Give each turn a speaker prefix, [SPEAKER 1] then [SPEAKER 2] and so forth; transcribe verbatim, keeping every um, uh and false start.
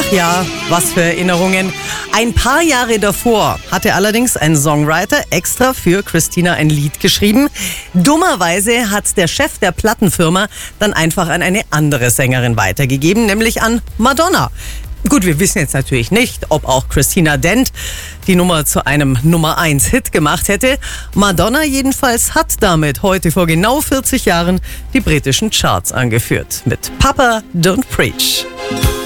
[SPEAKER 1] ja, was für Erinnerungen. Ein paar Jahre davor hatte allerdings ein Songwriter extra für Christina ein Lied geschrieben. Dummerweise hat der Chef der Plattenfirma dann einfach an eine andere Sängerin weitergegeben, nämlich an Madonna. Gut, wir wissen jetzt natürlich nicht, ob auch Christina Dent die Nummer zu einem Nummer eins Hit gemacht hätte. Madonna jedenfalls hat damit heute vor genau vierzig Jahren die britischen Charts angeführt. Mit Papa Don't Preach.